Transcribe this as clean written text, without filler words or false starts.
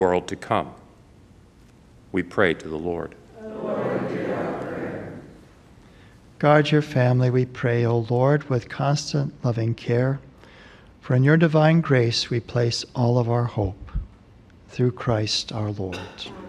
world to come. We pray to the Lord. Guard your family, we pray, O Lord, with constant loving care. For in your divine grace we place all of our hope. Through Christ our Lord.